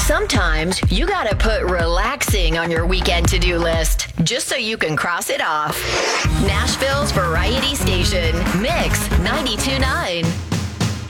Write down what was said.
Sometimes you gotta put relaxing on your weekend to-do list just so you can cross it off. Nashville's Variety Station, Mix 92.9.